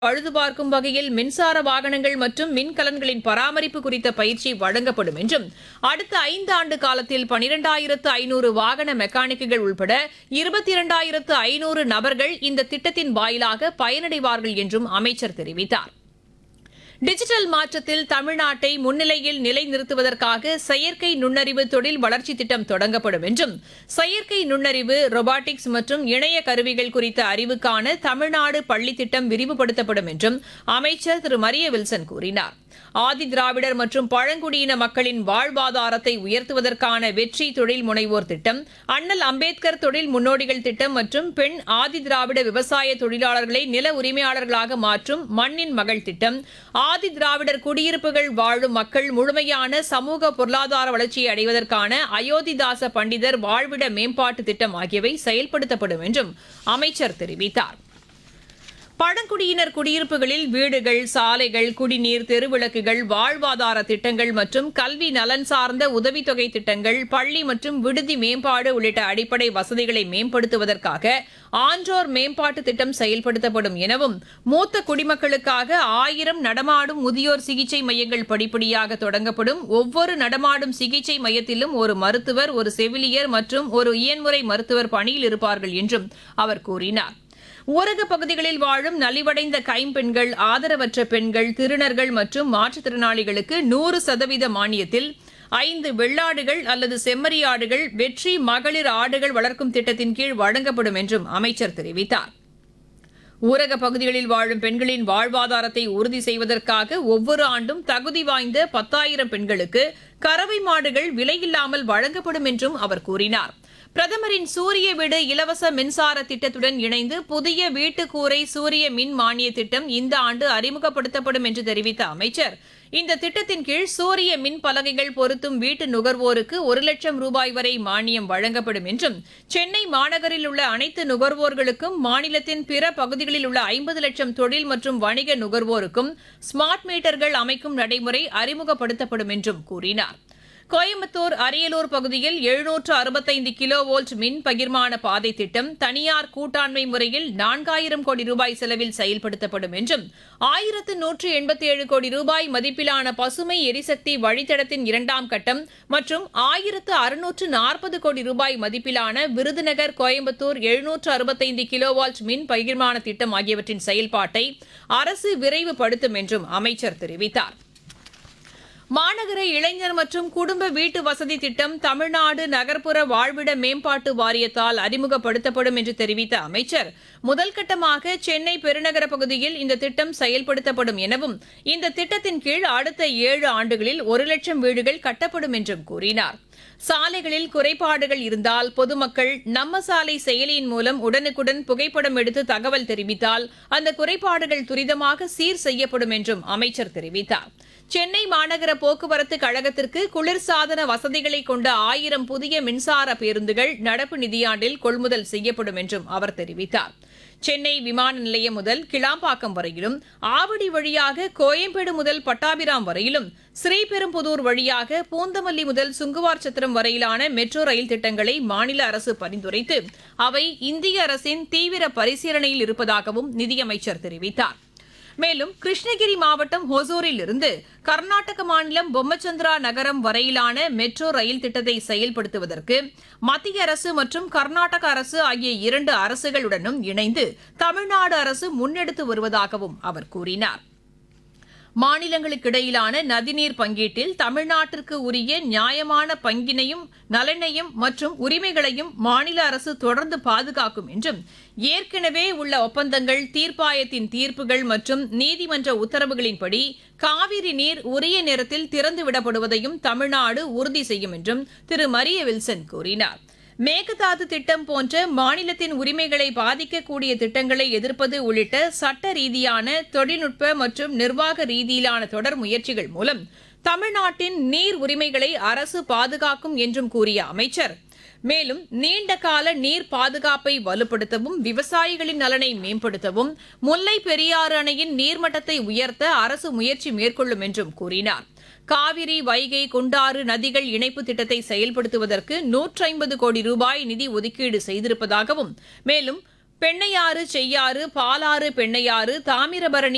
பழுதுபார்க்கும் வகையில் மின்சார வாகனங்கள் மற்றும் மின்கலன்களின் பராமரிப்பு குறித்த பயிற்சி வழங்கப்படும் என்றும் அடுத்த 5 ஆண்டு காலத்தில் 12,500 வாகன மெக்கானிக்குகள் உட்பட 22,500 நபர்கள் இந்த திட்டத்தின் வாயிலாக பயனடைவார்கள் என்றும் அமைச்சர் தெரிவித்தார். டிஜிட்டல் மாற்றத்தில் தமிழ்நாட்டை முன்னிலையில் நிலைநிறுத்துவதற்காக செயற்கை நுண்ணறிவு தொழில் வளர்ச்சி திட்டம் தொடங்கப்படும் என்றும் செயற்கை நுண்ணறிவு, ரொபாட்டிக்ஸ் மற்றும் இணைய கருவிகள் குறித்த அறிவுக்கான தமிழ்நாடு பள்ளி திட்டம் விரிவுபடுத்தப்படும் என்றும் அமைச்சர் திரு மரிய வில்சன் கூறினார். ஆதி திராவிடர் மற்றும் பழங்குடியின மக்களின் வாழ்வாதாரத்தை உயர்த்துவதற்கான வெற்றி தொழில் முனைவோர் திட்டம், அண்ணல் அம்பேத்கர் தொழில் முன்னோடிகள் திட்டம் மற்றும் பெண் ஆதி திராவிட விவசாய தொழிலாளர்களை நில உரிமையாளர்களாக மாற்றும் மண்ணின் மகள் திட்டம், ஆதி திராவிடர் குடியிருப்புகள் வாழும் மக்கள் முழுமையான சமூக பொருளாதார வளர்ச்சியை அடைவதற்கான அயோத்திதாச பண்டிதர் வாழ்விட மேம்பாட்டு திட்டம் ஆகியவை செயல்படுத்தப்படும் என்றும் அமைச்சர் தெரிவித்தார். பழங்குடியினர் குடியிருப்புகளில் வீடுகள், சாலைகள், குடிநீர், தெருவிளக்குகள், வாழ்வாதார திட்டங்கள் மற்றும் கல்வி நலன் சார்ந்த உதவித்தொகை திட்டங்கள், பள்ளி மற்றும் விடுதி மேம்பாடு உள்ளிட்ட அடிப்படை வசதிகளை மேம்படுத்துவதற்காக ஆன்றோர் மேம்பாட்டு திட்டம் செயல்படுத்தப்படும் எனவும் மூத்த குடிமக்களுக்காக 1000 நடமாடும் முதியோர் சிகிச்சை மையங்கள் படிப்படியாக தொடங்கப்படும். ஒவ்வொரு நடமாடும் சிகிச்சை மையத்திலும் ஒரு மருத்துவர், ஒரு செவிலியர் மற்றும் ஒரு இயன்முறை மருத்துவர் பணியில் இருப்பார்கள் என்றும் அவர் கூறினார். ஊரக பகுதிகளில் வாழும் நலிவடைந்த கைம்பெண்கள், ஆதரவற்ற பெண்கள், திருநர்கள் மற்றும் மாற்றுத்திறனாளிகளுக்கு 100% மானியத்தில் 5 வெள்ளாடுகள் அல்லது செம்மறியாடுகள் வெற்றி மகளிர் ஆடுகள் வளர்க்கும் திட்டத்தின் கீழ் வழங்கப்படும் என்றும் அமைச்சர் தெரிவித்தார். ஊரக பகுதிகளில் வாழும் பெண்களின் வாழ்வாதாரத்தை உறுதி செய்வதற்காக ஒவ்வொரு ஆண்டும் தகுதி வாய்ந்த 10,000 பெண்களுக்கு கறவை மாடுகள் விலையில்லாமல் வழங்கப்படும் என்றும் அவர் கூறினார். பிரதமரின் சூரிய வீடு இலவச மின்சார திட்டத்துடன் இணைந்து புதிய வீட்டுக்கூரை சூரிய மின் மானிய திட்டம் இந்த ஆண்டு அறிமுகப்படுத்தப்படும் என்று தெரிவித்த அமைச்சர், இந்த திட்டத்தின் கீழ் சூரிய மின் பலகைகள் பொருத்தும் வீட்டு நுகர்வோருக்கு 1 லட்சம் ரூபாய் வரை மானியம் வழங்கப்படும் என்றும், சென்னை மாநகரில் உள்ள அனைத்து நுகர்வோர்களுக்கும் மாநிலத்தின் பிற பகுதிகளில் உள்ள 50 லட்சம் தொழில் மற்றும் வணிக நுகர்வோருக்கும் ஸ்மார்ட் மீட்டர்கள் அமைக்கும் நடைமுறை அறிமுகப்படுத்தப்படும் என்றும் கூறினார். கோயம்புத்தூர், அரியலூர் பகுதியில் 765 கிலோ வோல்ட் மின் பகிர்மான பாதை திட்டம் தனியார் கூட்டாண்மை முறையில் 4000 கோடி ரூபாய் செலவில் செயல்படுத்தப்படும் என்றும், 1187 கோடி ரூபாய் மதிப்பிலான பசுமை எரிசக்தி வழித்தடத்தின் 2ஆம் கட்டம் மற்றும் 1640 கோடி ரூபாய் மதிப்பிலான விருதுநகர், கோயம்புத்தூர் 765 கிலோ வோல்ட் மின் பகிர்மான திட்டம் ஆகியவற்றின் செயல்பாட்டை அரசு விரைவுபடுத்தும் என்றும் அமைச்சர் தெரிவித்தார். மாநகர இளைஞர் மற்றும் குடும்ப வீட்டு வசதி திட்டம் தமிழ்நாடு நகர்ப்புற வாழ்விட மேம்பாட்டு வாரியத்தால் அறிமுகப்படுத்தப்படும் என்று தெரிவித்த அமைச்சர், முதல் கட்டமாக சென்னை பெருநகர பகுதியில் இந்த திட்டம் செயல்படுத்தப்படும் எனவும், இந்த திட்டத்தின் கீழ் அடுத்த 7 ஆண்டுகளில் 1 லட்சம் வீடுகள் கட்டப்படும் என்றும் கூறினார். சாலைகளில் குறைபாடுகள் இருந்தால் பொதுமக்கள் நம்ம சாலை செயலியின் மூலம் உடனுக்குடன் புகைப்படம் எடுத்து தகவல் தெரிவித்தால் அந்த குறைபாடுகள் துரிதமாக சீர் செய்யப்படும் என்றும் அமைச்சர் தெரிவித்தார். சென்னை மாநகர போக்குவரத்து கழகத்திற்கு குளிர்சாதன வசதிகளை கொண்ட 1000 புதிய மின்சார பேருந்துகள் நடப்பு நிதியாண்டில் கொள்முதல் செய்யப்படும் என்றும் அவர் தெரிவித்தார். சென்னை விமான நிலையம் முதல் கிளாம்பாக்கம் வரையிலும், ஆவடி வழியாக கோயம்பேடு முதல் பட்டாபிராம் வரையிலும், ஸ்ரீபெரும்புதூர் வழியாக பூந்தமல்லி முதல் சுங்குவார் சத்திரம் வரையிலான மெட்ரோ ரயில் திட்டங்களை மாநில அரசு பரிந்துரைத்து அவை இந்திய அரசின் தீவிர பரிசீலனையில் இருப்பதாகவும் நிதியமைச்சர் தெரிவித்தார். மேலும் கிருஷ்ணகிரி மாவட்டம் ஹொசூரில் இருந்து கர்நாடக மாநிலம் பொம்மச்சந்திரா நகரம் வரையிலான மெட்ரோ ரயில் திட்டத்தை செயல்படுத்துவதற்கு மத்திய அரசு மற்றும் கர்நாடக அரசு ஆகிய 2 அரசுகளுடனும் இணைந்து தமிழ்நாடு அரசு முன்னெடுத்து வருவதாகவும் அவர் கூறினார். மாநிலங்களுக்கிடையிலான நதிநீர் பங்கீட்டில் தமிழ்நாட்டிற்கு உரிய நியாயமான பங்கினையும் நலனையும் மற்றும் உரிமைகளையும் மாநில அரசு தொடர்ந்து பாதுகாக்கும் என்றும், ஏற்கனவே உள்ள ஒப்பந்தங்கள், தீர்ப்பாயத்தின் தீர்ப்புகள் மற்றும் நீதிமன்ற உத்தரவுகளின்படி காவிரி நீர் உரிய நேரத்தில் திறந்துவிடப்படுவதையும் தமிழ்நாடு உறுதி செய்யும் என்றும் திரு மரிய வில்சன் கூறினார். மேகதாது திட்டம் போன்ற மாநிலத்தின் உரிமைகளை பாதிக்கக்கூடிய திட்டங்களை எதிர்ப்பது உள்ளிட்ட சட்ட ரீதியான, தொழில்நுட்ப மற்றும் நிர்வாக ரீதியிலான தொடர் முயற்சிகள் மூலம் தமிழ்நாட்டின் நீர் உரிமைகளை அரசு பாதுகாக்கும் என்றும் கூறிய அமைச்சர், மேலும் நீண்டகால நீர் பாதுகாப்பை வலுப்படுத்தவும், விவசாயிகளின் நலனை மேம்படுத்தவும் முல்லை பெரியாறு அணையின் நீர்மட்டத்தை உயர்த்த அரசு முயற்சி மேற்கொள்ளும் என்றும் கூறினார். காவிரி, வைகை, குண்டாறு நதிகள் இணைப்பு திட்டத்தை செயல்படுத்துவதற்கு 150 கோடி ரூபாய் நிதி ஒதுக்கீடு செய்திருப்பதாகவும், மேலும் பெண்ணையாறு, செய்யாறு, பாலாறு, பெண்ணையாறு, தாமிரபரணி